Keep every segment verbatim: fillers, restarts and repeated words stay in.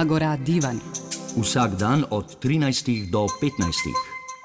Agora Divan. Vsak dan od trinajstih do petnajstih.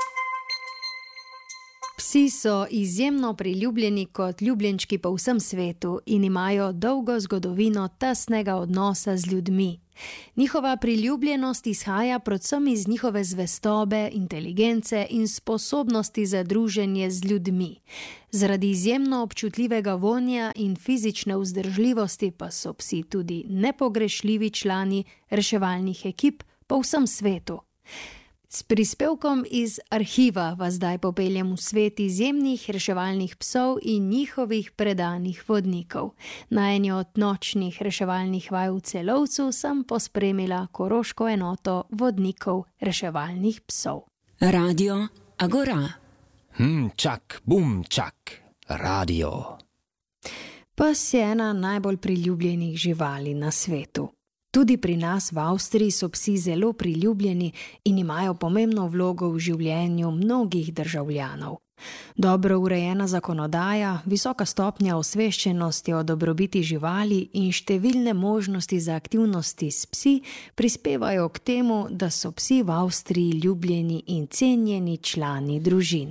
Psi so izjemno priljubljeni kot ljubljenčki po vsem svetu in imajo dolgo zgodovino tesnega odnosa z ljudmi. Njihova priljubljenost izhaja predvsem iz njihove zvestobe, inteligence in sposobnosti za druženje z ljudmi. Zaradi izjemno občutljivega vonja in fizične vzdržljivosti pa so psi tudi nepogrešljivi člani reševalnih ekip po vsem svetu. S prispevkom iz arhiva vas zdaj popeljem v svet izjemnih reševalnih psov in njihovih predanih vodnikov. Na eni od nočnih reševalnih vaj v Celovcu sem pospremila koroško enoto vodnikov reševalnih psov. Radio Agora. Hm, čak, bum, čak, radio. Pes je ena najbolj priljubljenih živali na svetu. Tudi pri nas v Avstriji so psi zelo priljubljeni in imajo pomembno vlogo v življenju mnogih državljanov. Dobro urejena zakonodaja, visoka stopnja osveščenosti o dobrobiti živali in številne možnosti za aktivnosti s psi prispevajo k temu, da so psi v Avstriji ljubljeni in cenjeni člani družin.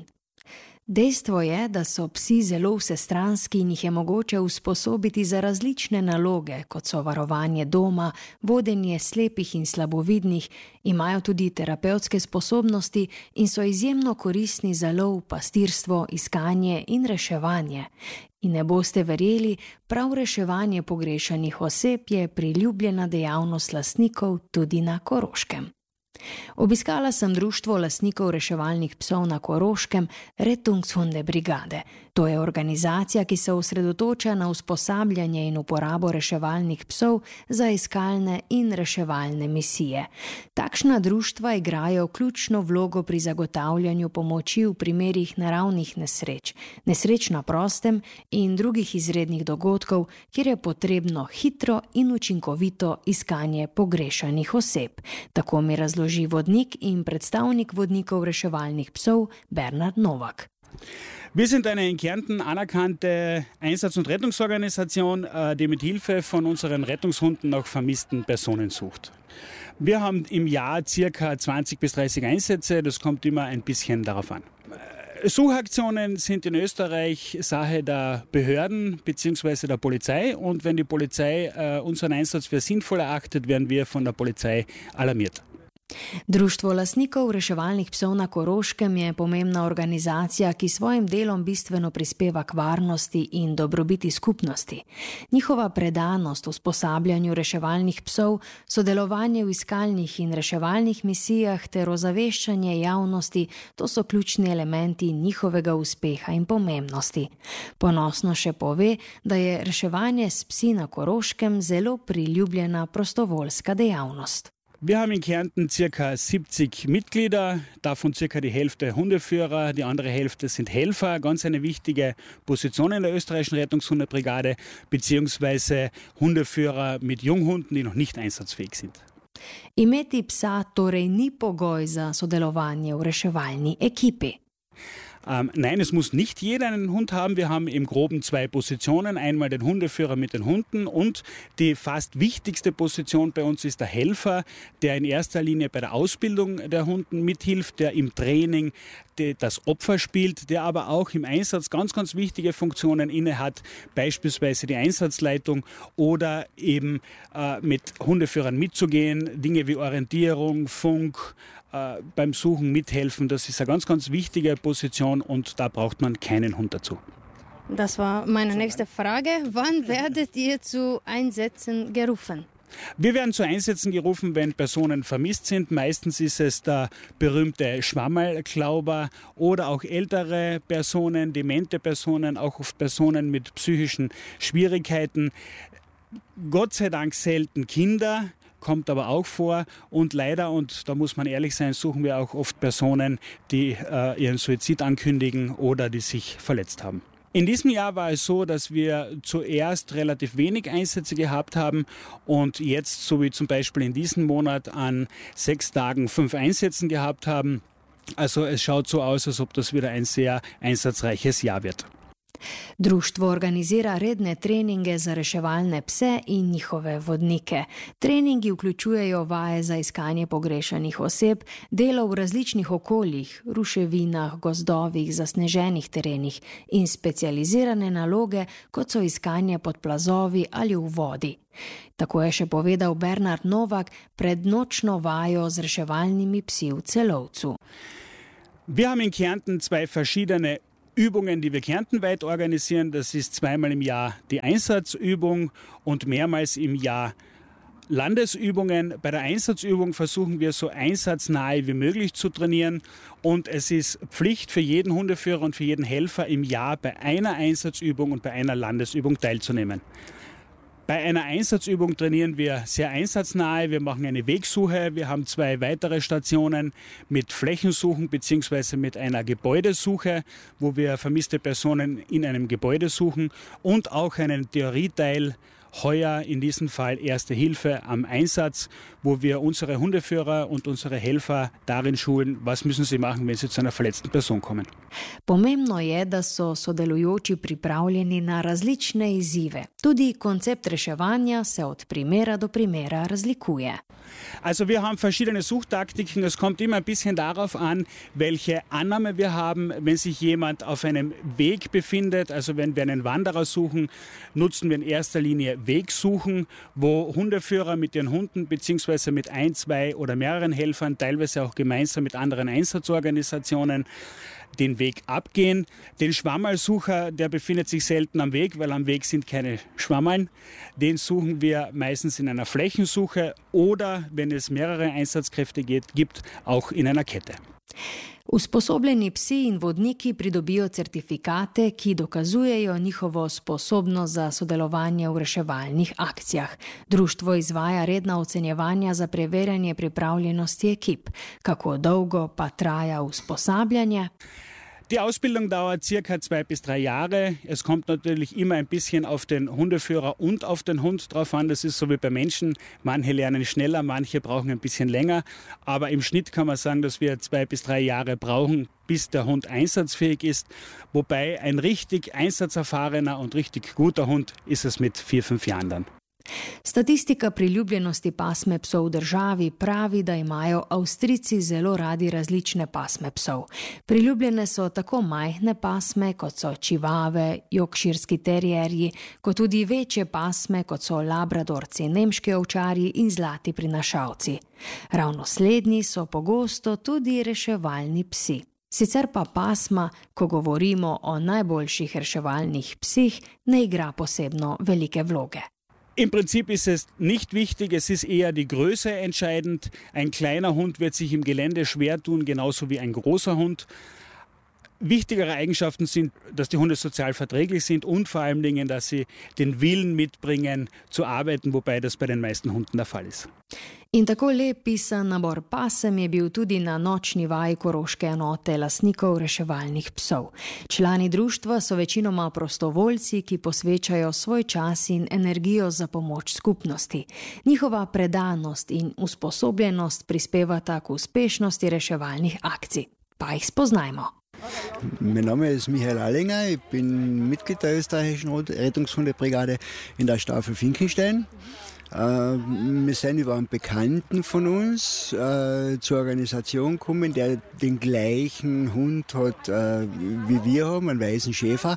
Dejstvo je, da so psi zelo vsestranski in jih je mogoče usposobiti za različne naloge, kot so varovanje doma, vodenje slepih in slabovidnih, imajo tudi terapevtske sposobnosti in so izjemno koristni za lov, pastirstvo, iskanje in reševanje. In ne boste verjeli, prav reševanje pogrešanih oseb je priljubljena dejavnost lastnikov tudi na Koroškem. Obiskala sem društvo lastnikov reševalnih psov na Koroškem, Rettungshundebrigade. To je organizacija, ki se osredotoča na usposabljanje in uporabo reševalnih psov za iskalne in reševalne misije. Takšna društva igrajo ključno vlogo pri zagotavljanju pomoči v primerih naravnih nesreč, nesreč na prostem in drugih izrednih dogodkov, kjer je potrebno hitro in učinkovito iskanje pogrešanih oseb. Tako mi razloži vodnik in predstavnik vodnikov reševalnih psov Bernhard Novak. Wir sind eine in Kärnten anerkannte Einsatz- und Rettungsorganisation, die mit Hilfe von unseren Rettungshunden nach vermissten Personen sucht. Wir haben im Jahr circa zwanzig bis dreißig Einsätze, das kommt immer ein bisschen darauf an. Suchaktionen sind in Österreich Sache der Behörden bzw. der Polizei und wenn die Polizei äh, unseren Einsatz für sinnvoll erachtet, werden wir von der Polizei alarmiert. Društvo lastnikov reševalnih psov na Koroškem je pomembna organizacija, ki svojim delom bistveno prispeva k varnosti in dobrobiti skupnosti. Njihova predanost v usposabljanju reševalnih psov, sodelovanje v iskalnih in reševalnih misijah ter ozaveščanje javnosti, to so ključni elementi njihovega uspeha in pomembnosti. Ponosno še pove, da je reševanje s psi na Koroškem zelo priljubljena prostovoljska dejavnost. Wir haben in Kärnten circa siebzig Mitglieder, davon circa die Hälfte Hundeführer, die andere Hälfte sind Helfer, ganz eine wichtige Position in der österreichischen Rettungshundebrigade, beziehungsweise Hundeführer mit Junghunden, die noch nicht einsatzfähig sind. Imeti psa torej ni pogoj za sodelovanje v reševalni ekipi. Ähm, nein, es muss nicht jeder einen Hund haben. Wir haben im Groben zwei Positionen. Einmal den Hundeführer mit den Hunden und die fast wichtigste Position bei uns ist der Helfer, der in erster Linie bei der Ausbildung der Hunden mithilft, der im Training die, das Opfer spielt, der aber auch im Einsatz ganz, ganz wichtige Funktionen innehat, beispielsweise die Einsatzleitung oder eben äh, mit Hundeführern mitzugehen, Dinge wie Orientierung, Funk, äh, beim Suchen mithelfen. Das ist eine ganz, ganz wichtige Position und da braucht man keinen Hund dazu. Das war meine nächste Frage. Wann werdet ihr zu Einsätzen gerufen? Wir werden zu Einsätzen gerufen, wenn Personen vermisst sind. Meistens ist es der berühmte Schwammerlklauber oder auch ältere Personen, demente Personen, auch oft Personen mit psychischen Schwierigkeiten. Gott sei Dank selten Kinder, kommt aber auch vor. Und leider, und da muss man ehrlich sein, suchen wir auch oft Personen, die äh, ihren Suizid ankündigen oder die sich verletzt haben. In diesem Jahr war es so, dass wir zuerst relativ wenig Einsätze gehabt haben und jetzt, so wie zum Beispiel in diesem Monat, an sechs Tagen fünf Einsätzen gehabt haben. Also es schaut so aus, als ob das wieder ein sehr einsatzreiches Jahr wird. Društvo organizira redne treninge za reševalne pse in njihove vodnike. Treningi vključujejo vaje za iskanje pogrešanih oseb, delo v različnih okoljih, ruševinah, gozdovih, zasneženih terenih in specializirane naloge, kot so iskanje pod plazovi ali v vodi. Tako je še povedal Bernard Novak pred nočno vajo z reševalnimi psi v Celovcu. Wir haben in Kärnten zwei verschiedene Übungen, die wir kärntenweit organisieren. Das ist zweimal im Jahr die Einsatzübung und mehrmals im Jahr Landesübungen. Bei der Einsatzübung versuchen wir so einsatznahe wie möglich zu trainieren und es ist Pflicht für jeden Hundeführer und für jeden Helfer im Jahr bei einer Einsatzübung und bei einer Landesübung teilzunehmen. Bei einer Einsatzübung trainieren wir sehr einsatznahe. Wir machen eine Wegsuche. Wir haben zwei weitere Stationen mit Flächensuchen bzw. mit einer Gebäudesuche, wo wir vermisste Personen in einem Gebäude suchen und auch einen Theorieteil, heuer in diesem Fall Erste Hilfe am Einsatz, wo wir unsere Hundeführer und unsere Helfer darin schulen, was müssen sie machen, wenn sie zu einer verletzten Person kommen. Pomembno je, da so sodelujoči pripravljeni na različne izzive. Tudi koncept reševanja se od primera do primera razlikuje. Also wir haben verschiedene Suchtaktiken. Es kommt immer ein bisschen darauf an, welche Annahme wir haben. Wenn sich jemand auf einem Weg befindet, also wenn wir einen Wanderer suchen, nutzen wir in erster Linie Wegsuchen, wo Hundeführer mit ihren Hunden bzw. mit ein, zwei oder mehreren Helfern, teilweise auch gemeinsam mit anderen Einsatzorganisationen, den Weg abgehen. Den Schwammerlsucher, der befindet sich selten am Weg, weil am Weg sind keine Schwammeln. Den suchen wir meistens in einer Flächensuche oder, wenn es mehrere Einsatzkräfte geht, gibt, auch in einer Kette. Usposobljeni psi in vodniki pridobijo certifikate, ki dokazujejo njihovo sposobnost za sodelovanje v reševalnih akcijah. Društvo izvaja redna ocenjevanja za preverjanje pripravljenosti ekip. Kako dolgo pa traja usposabljanje? Die Ausbildung dauert circa zwei bis drei Jahre. Es kommt natürlich immer ein bisschen auf den Hundeführer und auf den Hund drauf an. Das ist so wie bei Menschen. Manche lernen schneller, manche brauchen ein bisschen länger. Aber im Schnitt kann man sagen, dass wir zwei bis drei Jahre brauchen, bis der Hund einsatzfähig ist. Wobei ein richtig einsatzerfahrener und richtig guter Hund ist es mit vier, fünf Jahren dann. Statistika priljubljenosti pasme psov v državi pravi, da imajo Avstrijci zelo radi različne pasme psov. Priljubljene so tako majhne pasme, kot so čivave, jokširski terierji, kot tudi večje pasme, kot so labradorci, nemški ovčarji in zlati prinašalci. Ravno slednji so pogosto tudi reševalni psi. Sicer pa pasma, ko govorimo o najboljših reševalnih psih, ne igra posebno velike vloge. Im Prinzip ist es nicht wichtig, es ist eher die Größe entscheidend. Ein kleiner Hund wird sich im Gelände schwer tun, genauso wie ein großer Hund. Wichtigere Eigenschaften sind, dass die Hunde sozial verträglich sind und vor allen Dingen, dass sie den Willen mitbringen zu arbeiten, wobei das bei den meisten Hunden der Fall ist. In tako lep pisan nabor pasem je bil tudi na nočni vaji koroške enote lastnikov reševalnih psov. Člani društva so večinoma prostovoljci, ki posvečajo svoj čas in energijo za pomoč skupnosti. Njihova predanost in usposobljenost prispevata k uspešnosti reševalnih akcij. Pa jih spoznajmo. Mein Name ist Michael Allinger, ich bin Mitglied der österreichischen Rettungshundebrigade in der Staffel Finkenstein. Äh, wir sind über einen Bekannten von uns äh, zur Organisation gekommen, der den gleichen Hund hat äh, wie wir haben, einen weißen Schäfer.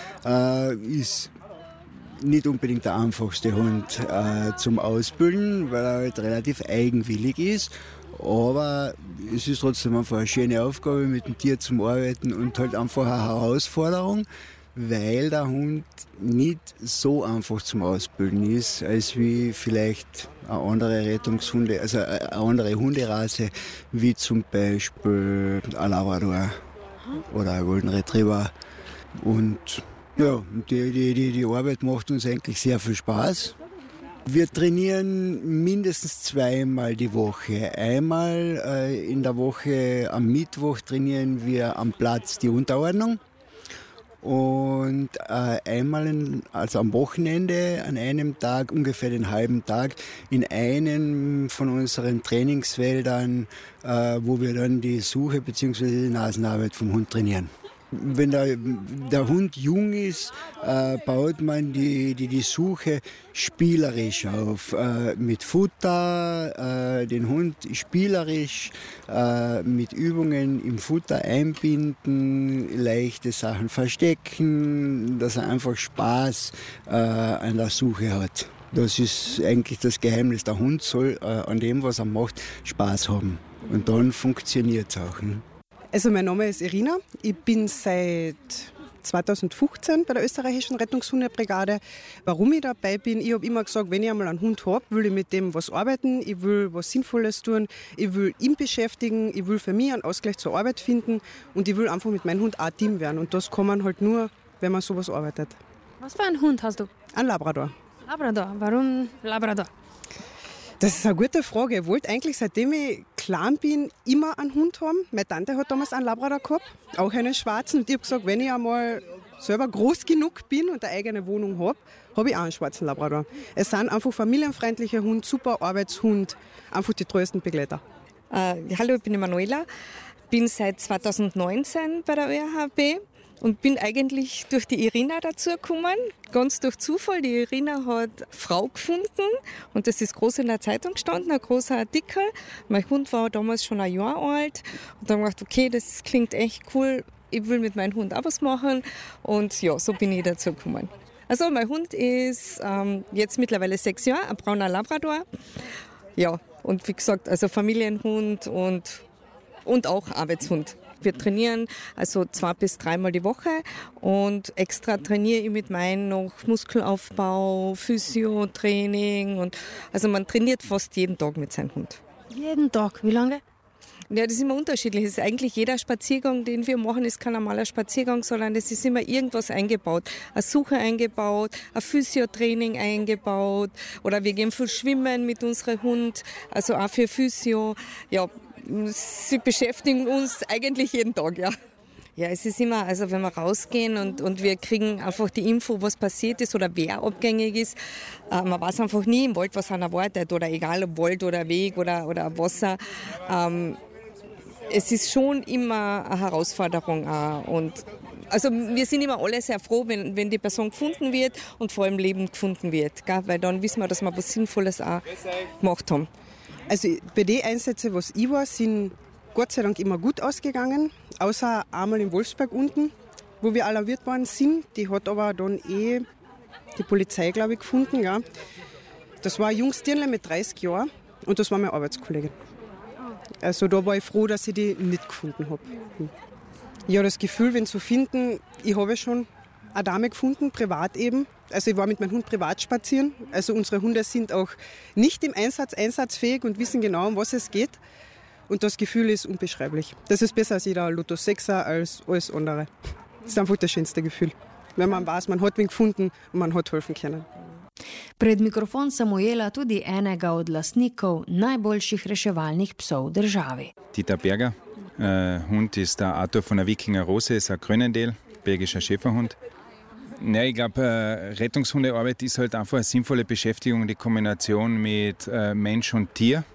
Äh, ist nicht unbedingt der einfachste Hund äh, zum Ausbilden, weil er halt relativ eigenwillig ist. Aber es ist trotzdem einfach eine schöne Aufgabe, mit dem Tier zu arbeiten und halt einfach eine Herausforderung, weil der Hund nicht so einfach zum Ausbilden ist, als wie vielleicht eine andere Rettungshunde, also eine andere Hunderasse, wie zum Beispiel ein Labrador oder ein Golden Retriever. Und ja, die, die, die, die Arbeit macht uns eigentlich sehr viel Spaß. Wir trainieren mindestens zweimal die Woche. Einmal äh, in der Woche am Mittwoch trainieren wir am Platz die Unterordnung und äh, einmal, in, also am Wochenende, an einem Tag, ungefähr den halben Tag, in einem von unseren Trainingsfeldern, äh, wo wir dann die Suche bzw. die Nasenarbeit vom Hund trainieren. wenn der, der Hund jung ist, äh, baut man die, die, die Suche spielerisch auf. Äh, mit Futter, äh, den Hund spielerisch, äh, mit Übungen im Futter einbinden, leichte Sachen verstecken, dass er einfach Spaß äh, an der Suche hat. Das ist eigentlich das Geheimnis. Der Hund soll äh, an dem, was er macht, Spaß haben. Und dann funktioniert es auch. Ne? Also mein Name ist Irina. Ich bin seit zweitausendfünfzehn bei der österreichischen Rettungshundebrigade. Warum ich dabei bin, ich habe immer gesagt, wenn ich einmal einen Hund habe, will ich mit dem was arbeiten, ich will was Sinnvolles tun, ich will ihn beschäftigen, ich will für mich einen Ausgleich zur Arbeit finden und ich will einfach mit meinem Hund auch ein Team werden. Und das kann man halt nur, wenn man sowas arbeitet. Was für einen Hund hast du? Ein Labrador. Labrador. Warum Labrador? Das ist eine gute Frage. Ich wollte eigentlich, seitdem ich klein bin, immer einen Hund haben. Meine Tante hat damals einen Labrador gehabt, auch einen schwarzen. Und ich habe gesagt, wenn ich einmal selber groß genug bin und eine eigene Wohnung habe, habe ich auch einen schwarzen Labrador. Es sind einfach familienfreundliche Hunde, super Arbeitshund, einfach die treuesten Begleiter. Äh, hallo, ich bin die Manuela, bin seit zweitausendneunzehn bei der Ö R H B. Und bin eigentlich durch die Irina dazugekommen, ganz durch Zufall. Die Irina hat eine Frau gefunden und das ist groß in der Zeitung gestanden, ein großer Artikel. Mein Hund war damals schon ein Jahr alt und dann habe ich gedacht, okay, das klingt echt cool, ich will mit meinem Hund auch was machen und ja, so bin ich dazugekommen. Also mein Hund ist ähm, jetzt mittlerweile sechs Jahre, ein brauner Labrador. Ja, und wie gesagt, also Familienhund und, und auch Arbeitshund. Wir trainieren also zwei bis dreimal die Woche und extra trainiere ich mit meinen noch Muskelaufbau, Physiotraining und also man trainiert fast jeden Tag mit seinem Hund. Jeden Tag? Wie lange? Ja, das ist immer unterschiedlich. Es ist eigentlich jeder Spaziergang, den wir machen, ist kein normaler Spaziergang, sondern es ist immer irgendwas eingebaut. Eine Suche eingebaut, ein Physiotraining eingebaut oder wir gehen viel schwimmen mit unserem Hund, also auch für Physio. Ja, sie beschäftigen uns eigentlich jeden Tag, ja. Ja, es ist immer, also wenn wir rausgehen und, und wir kriegen einfach die Info, was passiert ist oder wer abgängig ist. Äh, man weiß einfach nie im Wald, was einer erwartet oder egal ob Wald oder Weg oder, oder Wasser. Ähm, es ist schon immer eine Herausforderung auch. Und also wir sind immer alle sehr froh, wenn, wenn die Person gefunden wird und vor allem lebend gefunden wird, gell? Weil dann wissen wir, dass wir was Sinnvolles auch gemacht haben. Also bei den Einsätzen, was ich war, sind Gott sei Dank immer gut ausgegangen, außer einmal in Wolfsberg unten, wo wir alarmiert worden sind. Die hat aber dann eh die Polizei, glaube ich, gefunden. Ja. Das war ein junges Dirndl mit dreißig Jahren und das war meine Arbeitskollegin. Also da war ich froh, dass ich die nicht gefunden habe. Ich habe das Gefühl, wenn zu finden, ich habe schon eine Dame gefunden, privat eben. Also ich war mit meinem Hund privat spazieren. Also unsere Hunde sind auch nicht im Einsatz einsatzfähig und wissen genau, um was es geht. Und das Gefühl ist unbeschreiblich. Das ist besser als jeder Lotto sechser, als alles andere. Das ist einfach das schönste Gefühl. Wenn man weiß, man hat wen gefunden und man hat helfen können. Pred mikrofon sem ujela tudi enega od lastnikov najboljših reševalnih psov v državi. Dieter Berger. Äh, Hund ist der Arthur von der Wikinger Rose, ist ein Grönendel, belgischer Schäferhund. Ja, ich glaube, äh, Rettungshundearbeit ist halt einfach eine sinnvolle Beschäftigung, die Kombination mit äh, Mensch und Tier.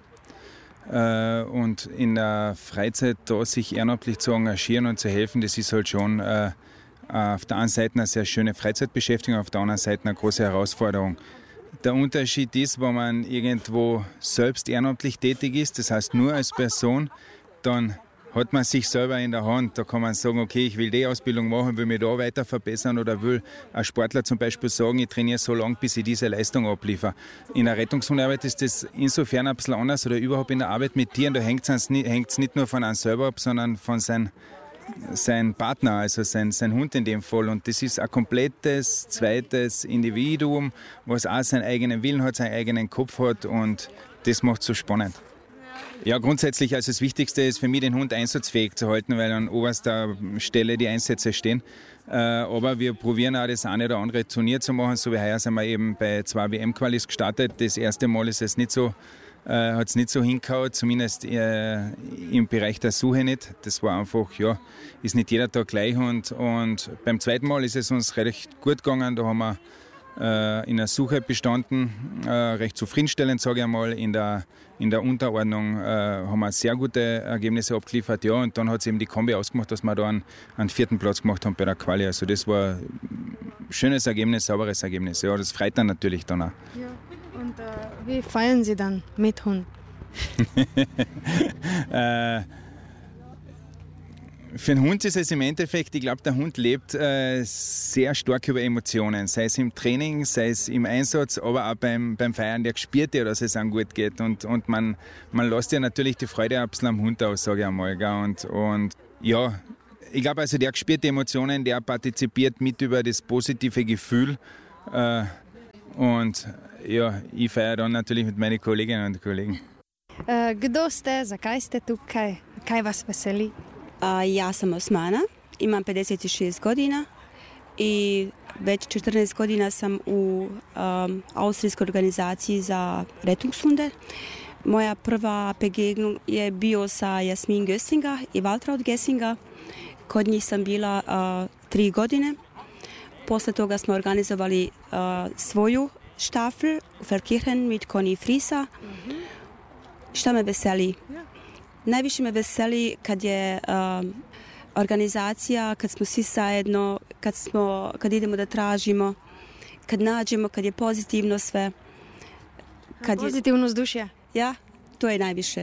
Äh, und in der Freizeit da sich ehrenamtlich zu engagieren und zu helfen, das ist halt schon äh, auf der einen Seite eine sehr schöne Freizeitbeschäftigung, auf der anderen Seite eine große Herausforderung. Der Unterschied ist, wenn man irgendwo selbst ehrenamtlich tätig ist, das heißt nur als Person, dann hat man sich selber in der Hand. Da kann man sagen, okay, ich will die Ausbildung machen, will mich da weiter verbessern oder will ein Sportler zum Beispiel sagen, ich trainiere so lange, bis ich diese Leistung abliefere. In der Rettungshundearbeit ist das insofern ein bisschen anders oder überhaupt in der Arbeit mit Tieren, da hängt es nicht nur von einem selber ab, sondern von seinem sein Partner, also sein, sein Hund in dem Fall. Und das ist ein komplettes, zweites Individuum, was auch seinen eigenen Willen hat, seinen eigenen Kopf hat und das macht es so spannend. Ja, grundsätzlich, also das Wichtigste ist für mich, den Hund einsatzfähig zu halten, weil an oberster Stelle die Einsätze stehen. Äh, aber wir probieren auch das eine oder andere Turnier zu machen. So wie heuer sind wir eben bei zwei W M-Qualis gestartet. Das erste Mal ist es nicht so, äh, hat es nicht so hingehauen, zumindest äh, im Bereich der Suche nicht. Das war einfach, ja, ist nicht jeder Tag gleich. Und, und beim zweiten Mal ist es uns recht gut gegangen. Da haben wir äh, in der Suche bestanden, äh, recht zufriedenstellend, sage ich einmal. In der, in der Unterordnung äh, haben wir sehr gute Ergebnisse abgeliefert, ja, und dann hat es eben die Kombi ausgemacht, dass wir da einen, einen vierten Platz gemacht haben bei der Quali. Also das war ein schönes Ergebnis, sauberes Ergebnis. Ja, das freut dann natürlich dann auch. Ja. Und äh, wie feiern Sie dann mit Hund? äh, Für den Hund ist es im Endeffekt, ich glaube, der Hund lebt äh, sehr stark über Emotionen, sei es im Training, sei es im Einsatz, aber auch beim, beim Feiern. Der spürt ja, dass es einem gut geht, und, und man, man lässt ja natürlich die Freude ein bisschen am Hund aus, sage ich einmal. Gell? Und, und ja, ich glaube, also der spürt die Emotionen, der partizipiert mit über das positive Gefühl, äh, und ja, ich feiere dann natürlich mit meinen Kolleginnen und Kollegen. Uh, kdo ste, zakaj ste tukaj, kaj vas veseli? A, ja sam Osmana, imam pedeset šest godina i već četrnaest godina sam u um, austrijskoj organizaciji za Rettungshunde. Moja prva begegnung je bio sa Jasmin Gössinger i Waltraud Gössinger. Kod njih sam bila uh, tri godine. Posle toga smo organizovali uh, svoju štafl u Feldkirchen mit Conny Frisa. Mm-hmm. Šta me veseli? Ja. Najviše me veseli kad je uh, organizacija, kad smo svi zajedno, kad, smo, kad idemo da tražimo, kad nađemo, kad je pozitivno sve. Kad pozitivno vzdušje? Ja, to je najviše.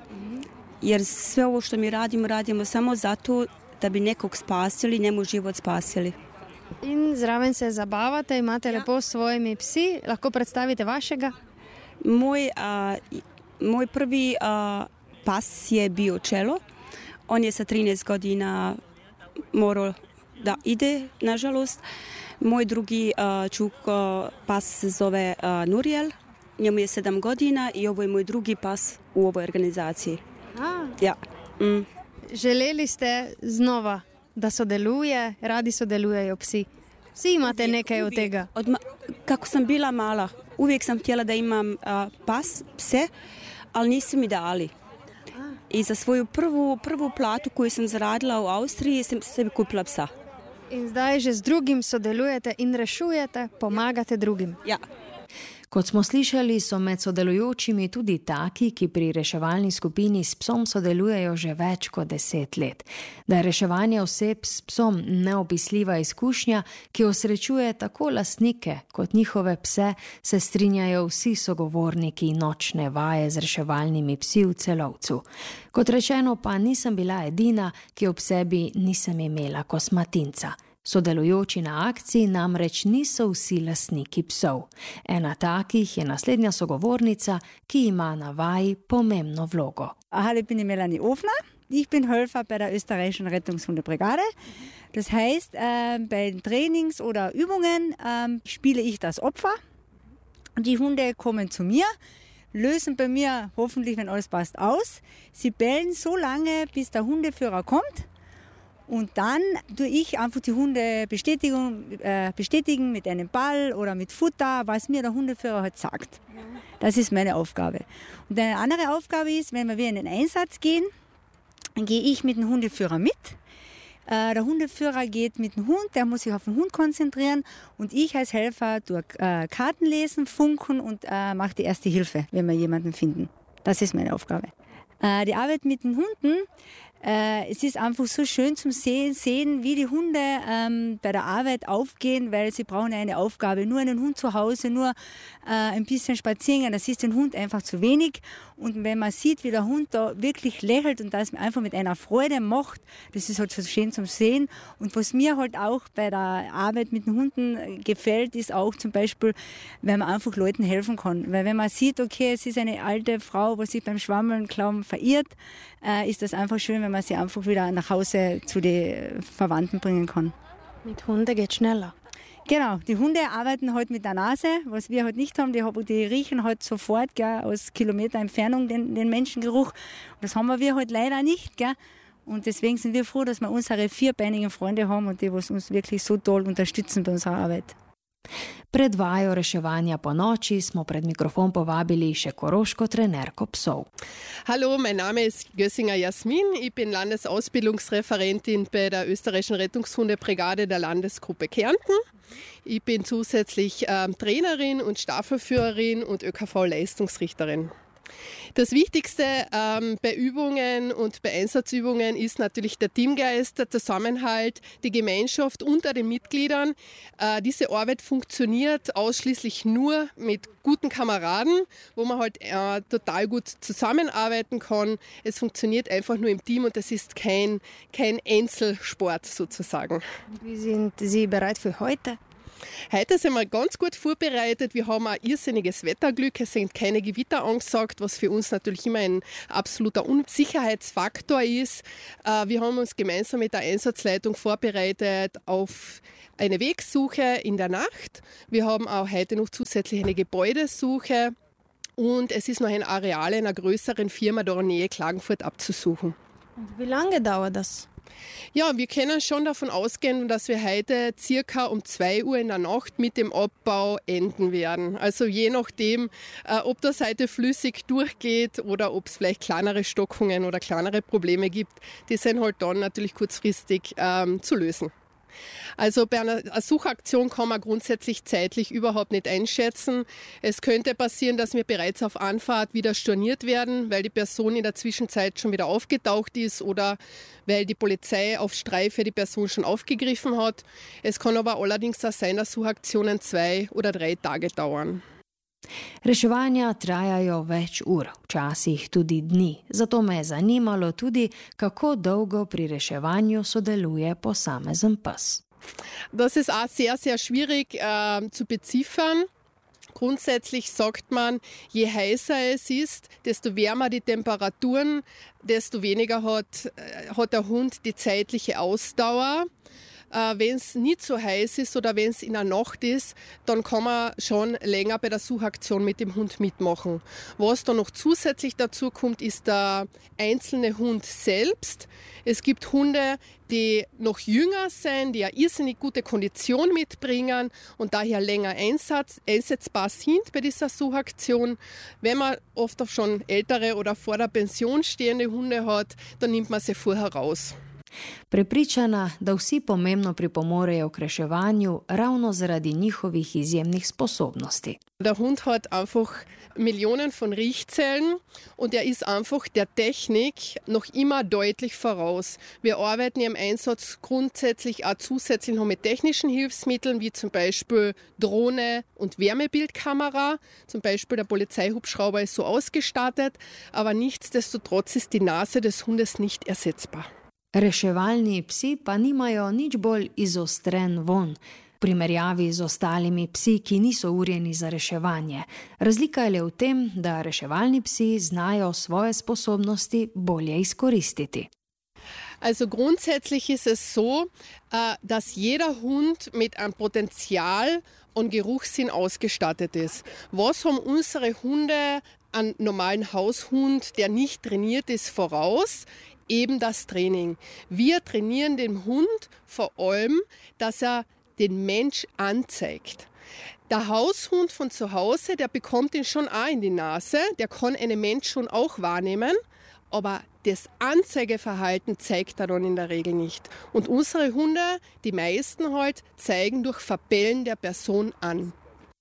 Jer sve ovo što mi radimo, radimo samo zato da bi nekog spasili, njemu život spasili. In zraven se zabavate, imate ja. lepo s svojimi psi, lahko predstavite vašega? Moj, uh, moj prvi uh, pas je bio Čelo. On je sa trinaest godina morao da ide, nažalost. Moj drugi uh, čuk uh, pas se zove uh, Nuriel. Njemu je sedam godina i ovo je moj drugi pas u ovoj organizaciji. A. Ja. Mm. Želeli ste znova, da sodeluje, radi sodelujejo psi. Vsi imate uvijek, nekaj uvijek. Od tega. Od ma- kako sam bila mala, uvijek sam htjela da imam uh, pas, pse, ali nisu mi dali. I za svoju prvu, prvu platu koju sam zaradila u Austriji sam sebi kupila psa. In zdaj že z drugim sodelujete in rešujete, pomagate drugim. Ja. Kot smo slišali, so med sodelujočimi tudi taki, ki pri reševalni skupini s psom sodelujejo že več kot deset let. Da je reševanje oseb s psom neopisljiva izkušnja, ki osrečuje tako lastnike kot njihove pse, se strinjajo vsi sogovorniki nočne vaje z reševalnimi psi v Celovcu. Kot rečeno, pa nisem bila edina, ki ob sebi nisem imela kosmatinca. Sodelujoči na akciji namreč niso vsi lastniki psov. Ena takih je naslednja sogovornica, ki ima na vaji pomembno vlogo. Hallo, ich bin Melanie Ofner. Ich bin Helfer bei der österreichischen Rettungshundebrigade. Das heißt, äh, bei Trainings oder Übungen äh, spiele ich das Opfer. Die Hunde kommen zu mir, lösen bei mir hoffentlich, wenn alles passt, aus. Sie bellen so lange, bis der Hundeführer kommt. Und dann tue ich einfach die Hunde bestätigen, äh, bestätigen mit einem Ball oder mit Futter, was mir der Hundeführer halt sagt. Das ist meine Aufgabe. Und eine andere Aufgabe ist, wenn wir in den Einsatz gehen, dann gehe ich mit dem Hundeführer mit. Äh, der Hundeführer geht mit dem Hund, der muss sich auf den Hund konzentrieren. Und ich als Helfer tue äh, Karten lesen, funken und äh, mache die erste Hilfe, wenn wir jemanden finden. Das ist meine Aufgabe. Äh, die Arbeit mit den Hunden, Äh, es ist einfach so schön zum Sehen, sehen wie die Hunde ähm, bei der Arbeit aufgehen, weil sie brauchen eine Aufgabe. Nur einen Hund zu Hause, nur äh, ein bisschen spazieren gehen, das ist den Hund einfach zu wenig. Und wenn man sieht, wie der Hund da wirklich lächelt und das einfach mit einer Freude macht, das ist halt so schön zum Sehen. Und was mir halt auch bei der Arbeit mit den Hunden gefällt, ist auch zum Beispiel, wenn man einfach Leuten helfen kann. Weil wenn man sieht, okay, es ist eine alte Frau, die sich beim Schwammeln, Klauben verirrt, äh, ist das einfach schön, wenn man sie einfach wieder nach Hause zu den Verwandten bringen kann. Mit Hunden geht schneller. Genau, die Hunde arbeiten halt mit der Nase, was wir halt nicht haben. Die, die riechen halt sofort, gell, aus Kilometer Entfernung den, den Menschengeruch. Das haben wir halt leider nicht. Gell. Und deswegen sind wir froh, dass wir unsere vierbeinigen Freunde haben und die was uns wirklich so toll unterstützen bei unserer Arbeit. Pred vajo reševanja po noči smo pred mikrofon povabili še koroško trenerko psov. Hallo, mein Name ist Gössinger Jasmin. Ich bin Landesausbildungsreferentin bei der österreichischen Rettungshundebrigade der Landesgruppe Kärnten. Ich bin zusätzlich ähm, Trainerin und Staffelführerin und ÖKV-Leistungsrichterin. Das Wichtigste ähm, bei Übungen und bei Einsatzübungen ist natürlich der Teamgeist, der Zusammenhalt, die Gemeinschaft unter den Mitgliedern. Äh, diese Arbeit funktioniert ausschließlich nur mit guten Kameraden, wo man halt äh, total gut zusammenarbeiten kann. Es funktioniert einfach nur im Team und es ist kein, kein Einzelsport sozusagen. Wie sind Sie bereit für heute? Heute sind wir ganz gut vorbereitet. Wir haben ein irrsinniges Wetterglück. Es sind keine Gewitter angesagt, was für uns natürlich immer ein absoluter Unsicherheitsfaktor ist. Wir haben uns gemeinsam mit der Einsatzleitung vorbereitet auf eine Wegsuche in der Nacht. Wir haben auch heute noch zusätzlich eine Gebäudesuche. Und es ist noch ein Areal einer größeren Firma da in der Nähe Klagenfurt abzusuchen. Und wie lange dauert das? Ja, wir können schon davon ausgehen, dass wir heute circa um zwei Uhr in der Nacht mit dem Abbau enden werden. Also je nachdem, äh, ob das heute flüssig durchgeht oder ob es vielleicht kleinere Stockungen oder kleinere Probleme gibt, die sind halt dann natürlich kurzfristig ähm, zu lösen. Also bei einer Suchaktion kann man grundsätzlich zeitlich überhaupt nicht einschätzen. Es könnte passieren, dass wir bereits auf Anfahrt wieder storniert werden, weil die Person in der Zwischenzeit schon wieder aufgetaucht ist oder weil die Polizei auf Streife die Person schon aufgegriffen hat. Es kann aber allerdings auch sein, dass Suchaktionen zwei oder drei Tage dauern. Reševanja trajajo več ur, včasih tudi dni. Zato me je zanimalo tudi, kako dolgo pri reševanju sodeluje posamezen pes. Das ist auch sehr, sehr schwierig äh, zu beziffern. Grundsätzlich sagt man, je heißer es ist, desto wärmer die Temperaturen, desto weniger hat, hat der Hund die zeitliche Ausdauer. Äh, wenn es nicht so heiß ist oder wenn es in der Nacht ist, dann kann man schon länger bei der Suchaktion mit dem Hund mitmachen. Was dann noch zusätzlich dazu kommt, ist der einzelne Hund selbst. Es gibt Hunde, die noch jünger sind, die eine irrsinnig gute Kondition mitbringen und daher länger einsatz, einsetzbar sind bei dieser Suchaktion. Wenn man oft auch schon ältere oder vor der Pension stehende Hunde hat, dann nimmt man sie vorher raus. Prepričana, da vsi pomembno pripomorejo k reševanju ravno zaradi njihovih izjemnih sposobnosti. Der Hund hat einfach Millionen von Riechzellen und er ist einfach der Technik noch immer deutlich voraus. Wir arbeiten im Einsatz grundsätzlich auch zusätzlich noch mit technischen Hilfsmitteln, wie zum Beispiel Drohne und Wärmebildkamera. Zum Beispiel der Polizeihubschrauber ist so ausgestattet, aber nichtsdestotrotz ist die Nase des Hundes nicht ersetzbar. Reševalni psi pa nimajo nič bolj izostren von, v primerjavi z ostalimi psi, ki niso urjeni za reševanje. Razlika je le v tem, da reševalni psi znajo svoje sposobnosti bolje izkoristiti. Also grundsätzlich ist es so, dass jeder Hund mit einem Potenzial und Geruchssinn ausgestattet ist. Was haben unsere Hunde an normalen Haushund, der nicht trainiert ist, voraus? Eben das Training. Wir trainieren den Hund vor allem, dass er den Mensch anzeigt. Der Haushund von zu Hause, der bekommt ihn schon auch in die Nase, der kann einen Mensch schon auch wahrnehmen, aber das Anzeigeverhalten zeigt er dann in der Regel nicht. Und unsere Hunde, die meisten halt, zeigen durch Verbellen der Person an.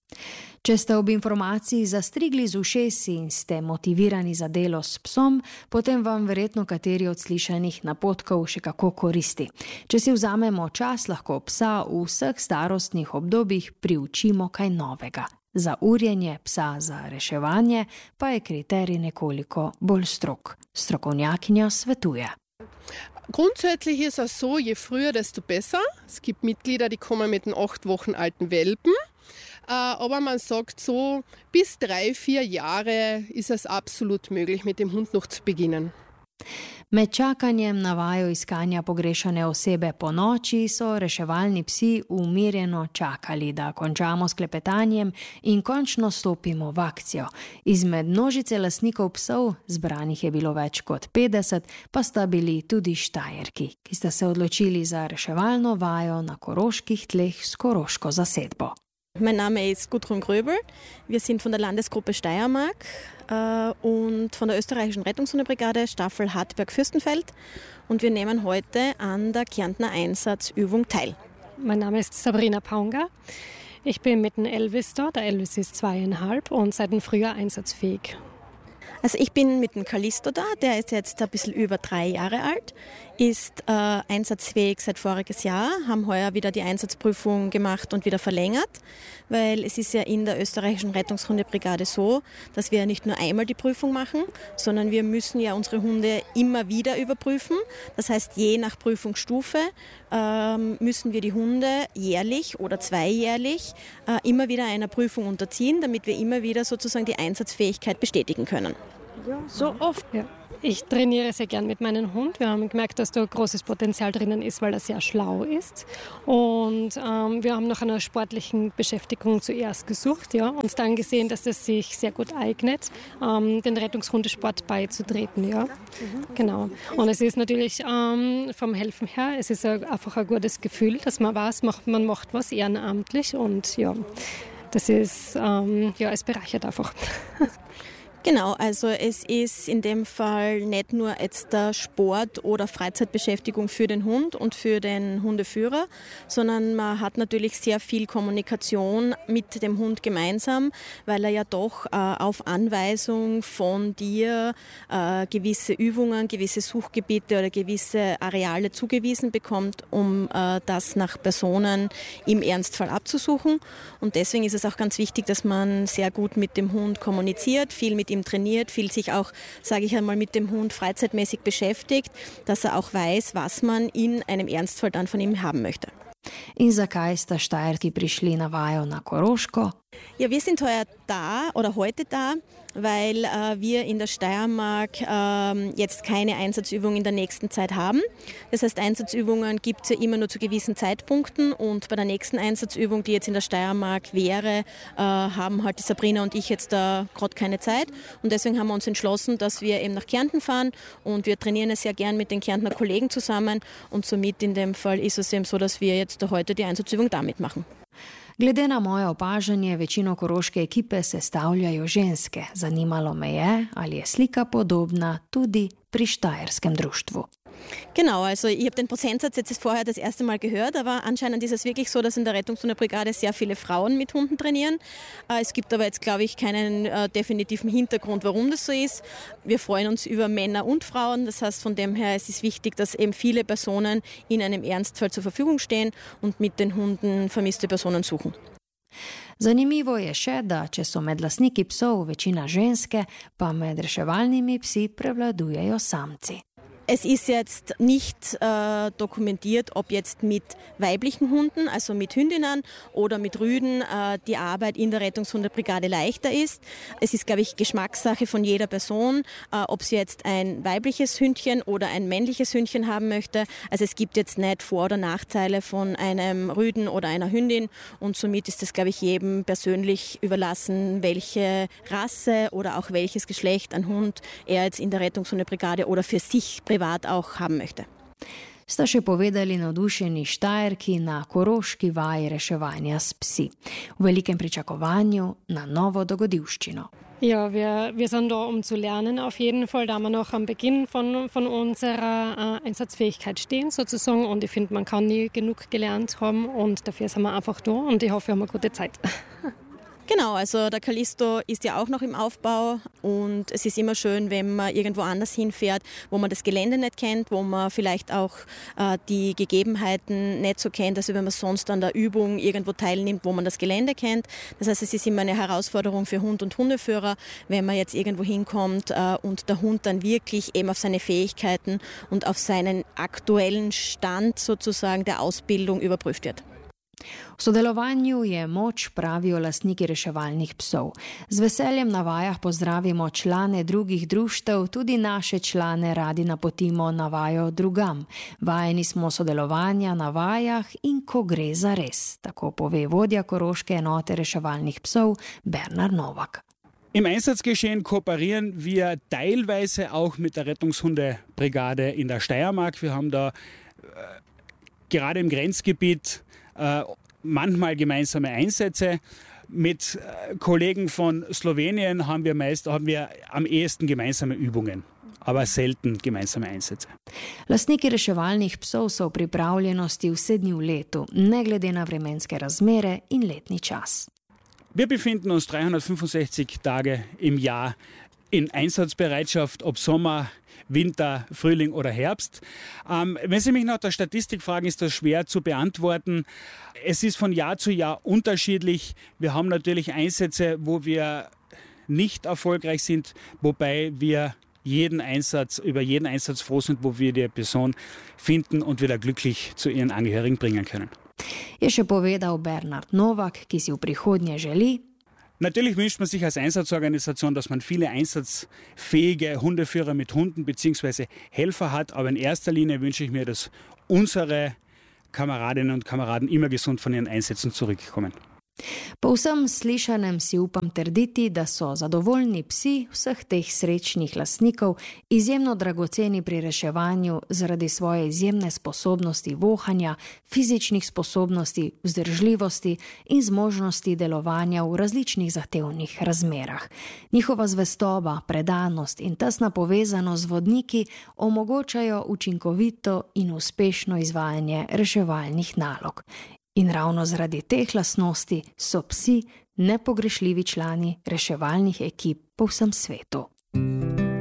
Če ste ob informaciji zastrigli z ušesi in ste motivirani za delo s psom, potem vam verjetno kateri od slišanih napotkov še kako koristi. Če si vzamemo čas, lahko psa v vseh starostnih obdobjih priučimo kaj novega. Za urjenje psa za reševanje pa je kriterij nekoliko bolj strog. Strokovnjakinja svetuje. Grundsätzlich ist es so, je früher, desto besser. Es gibt Mitglieder, die kommen mit einem acht Wochen alten Welpen. Aber man sagt so, bis drei, vier Jahre ist es absolut möglich, mit dem Hund noch zu beginnen. Med čakanjem na vaju iskanja pogrešane osebe po noči so reševalni psi umirjeno čakali, da končamo s klepetanjem in končno stopimo v akcijo. Izmed množice lastnikov psov, zbranih je bilo več kot petdeset, pa sta bili tudi Štajerki, ki sta se odločili za reševalno vajo na koroških tleh s koroško zasedbo. Mein Name ist Gudrun Gröbel. Wir sind von der Landesgruppe Steiermark äh, und von der österreichischen Rettungshundebrigade Staffel Hartberg-Fürstenfeld. Und wir nehmen heute an der Kärntner Einsatzübung teil. Mein Name ist Sabrina Paunger. Ich bin mit dem Elvis da. Der Elvis ist zweieinhalb und seit dem Frühjahr einsatzfähig. Also ich bin mit dem Callisto da, der ist jetzt ein bisschen über drei Jahre alt, ist äh, einsatzfähig seit voriges Jahr, haben heuer wieder die Einsatzprüfung gemacht und wieder verlängert, weil es ist ja in der österreichischen Rettungshundebrigade so, dass wir nicht nur einmal die Prüfung machen, sondern wir müssen ja unsere Hunde immer wieder überprüfen. Das heißt, je nach Prüfungsstufe ähm, müssen wir die Hunde jährlich oder zweijährlich äh, immer wieder einer Prüfung unterziehen, damit wir immer wieder sozusagen die Einsatzfähigkeit bestätigen können. Ja, so oft. Ja. Ich trainiere sehr gern mit meinem Hund. Wir haben gemerkt, dass da großes Potenzial drinnen ist, weil er sehr schlau ist. Und ähm, wir haben nach einer sportlichen Beschäftigung zuerst gesucht, ja, und dann gesehen, dass es sich sehr gut eignet, ähm, den Rettungshundesport beizutreten. Ja. Mhm. Genau. Und es ist natürlich ähm, vom Helfen her, es ist einfach ein gutes Gefühl, dass man weiß, man macht was ehrenamtlich und ja, das ist, ähm, ja, es bereichert einfach. Genau, also es ist in dem Fall nicht nur jetzt der Sport oder Freizeitbeschäftigung für den Hund und für den Hundeführer, sondern man hat natürlich sehr viel Kommunikation mit dem Hund gemeinsam, weil er ja doch äh, auf Anweisung von dir äh, gewisse Übungen, gewisse Suchgebiete oder gewisse Areale zugewiesen bekommt, um äh, das nach Personen im Ernstfall abzusuchen. Und deswegen ist es auch ganz wichtig, dass man sehr gut mit dem Hund kommuniziert, viel mit ihm trainiert, viel sich auch, sage ich einmal, mit dem Hund freizeitmäßig beschäftigt, dass er auch weiß, was man in einem Ernstfall dann von ihm haben möchte. In zakaj sta Štajerki prišli na vajo na Koroško? Ja, wir sind heuer da oder heute da, weil äh, wir in der Steiermark äh, jetzt keine Einsatzübung in der nächsten Zeit haben. Das heißt, Einsatzübungen gibt es ja immer nur zu gewissen Zeitpunkten und bei der nächsten Einsatzübung, die jetzt in der Steiermark wäre, äh, haben halt die Sabrina und ich jetzt da gerade keine Zeit und deswegen haben wir uns entschlossen, dass wir eben nach Kärnten fahren und wir trainieren es ja gern mit den Kärntner Kollegen zusammen und somit in dem Fall ist es eben so, dass wir jetzt heute die Einsatzübung damit machen. Glede na moje opažanje, večino koroške ekipe sestavljajo ženske. Zanimalo me je, ali je slika podobna tudi pri Štajerskem društvu. Genau, also ich habe den Prozentsatz jetzt vorher das erste Mal gehört, aber anscheinend ist es wirklich so, dass in der Rettungshundebrigade sehr viele Frauen mit Hunden trainieren. Es gibt aber jetzt, glaube ich, keinen äh, definitiven Hintergrund, warum das so ist. Wir freuen uns über Männer und Frauen, das heißt von dem her, es ist wichtig, dass eben viele Personen in einem Ernstfall zur Verfügung stehen und mit den Hunden vermisste Personen suchen. Zanimivo je še, da če so med lastniki psov večina ženske, pa med reševalnimi psi prevladujejo samci. Es ist jetzt nicht äh, dokumentiert, ob jetzt mit weiblichen Hunden, also mit Hündinnen oder mit Rüden, äh, die Arbeit in der Rettungshundebrigade leichter ist. Es ist, glaube ich, Geschmackssache von jeder Person, äh, ob sie jetzt ein weibliches Hündchen oder ein männliches Hündchen haben möchte. Also es gibt jetzt nicht Vor- oder Nachteile von einem Rüden oder einer Hündin und somit ist es, glaube ich, jedem persönlich überlassen, welche Rasse oder auch welches Geschlecht ein Hund er jetzt in der Rettungshundebrigade oder für sich privat auch haben möchte. Sta še povedali navdušeni Štajerki na koroški vaji reševanja s psi. V velikem pričakovanju na novo dogodivščino. Ja, wir, wir sind da, um zu lernen auf jeden Fall, da wir noch am Beginn von, von unserer äh, Einsatzfähigkeit stehen sozusagen und ich finde, man kann nie genug gelernt haben und dafür sind wir einfach da und ich hoffe, wir haben eine gute Zeit. Genau, also der Callisto ist ja auch noch im Aufbau und es ist immer schön, wenn man irgendwo anders hinfährt, wo man das Gelände nicht kennt, wo man vielleicht auch äh, die Gegebenheiten nicht so kennt, als wenn man sonst an der Übung irgendwo teilnimmt, wo man das Gelände kennt. Das heißt, es ist immer eine Herausforderung für Hund und Hundeführer, wenn man jetzt irgendwo hinkommt äh, und der Hund dann wirklich eben auf seine Fähigkeiten und auf seinen aktuellen Stand sozusagen der Ausbildung überprüft wird. V sodelovanju je moč, pravijo lastniki reševalnih psov. Z veseljem na vajah pozdravimo člane drugih društev, tudi naše člane radi napotimo na vajo drugam. Vajeni smo sodelovanja na vajah in ko gre za res, tako pove vodja koroške enote reševalnih psov Bernhard Novak. Im Einsatzgeschehen kooperieren wir teilweise auch mit der Rettungshundebrigade in der Steiermark. Wir haben da äh, gerade im Grenzgebiet äh, manchmal gemeinsame Einsätze. Mit Kollegen von Slowenien haben wir meist haben wir am ehesten gemeinsame Übungen, aber selten gemeinsame Einsätze. Lastniki reševalnih psov so v pripravljenosti vse dni v letu, ne glede na vremenske razmere in letni čas. Wir befinden uns dreihundertfünfundsechzig Tage im Jahr in Einsatzbereitschaft, ob Sommer, Winter, Frühling oder Herbst. Ähm, wenn Sie mich nach der Statistik fragen, ist das schwer zu beantworten. Es ist von Jahr zu Jahr unterschiedlich. Wir haben natürlich Einsätze, wo wir nicht erfolgreich sind, wobei wir jeden Einsatz, über jeden Einsatz froh sind, wo wir die Person finden und wieder glücklich zu ihren Angehörigen bringen können. Je še povedal Bernard Novak, ki si v prihodnje želi. Natürlich wünscht man sich als Einsatzorganisation, dass man viele einsatzfähige Hundeführer mit Hunden bzw. Helfer hat. Aber in erster Linie wünsche ich mir, dass unsere Kameradinnen und Kameraden immer gesund von ihren Einsätzen zurückkommen. Po vsem slišanem si upam trditi, da so zadovoljni psi vseh teh srečnih lastnikov izjemno dragoceni pri reševanju zaradi svoje izjemne sposobnosti vohanja, fizičnih sposobnosti, vzdržljivosti in zmožnosti delovanja v različnih zahtevnih razmerah. Njihova zvestoba, predanost in tesna povezanost z vodniki omogočajo učinkovito in uspešno izvajanje reševalnih nalog. In ravno zaradi teh lastnosti so psi nepogrešljivi člani reševalnih ekip po vsem svetu.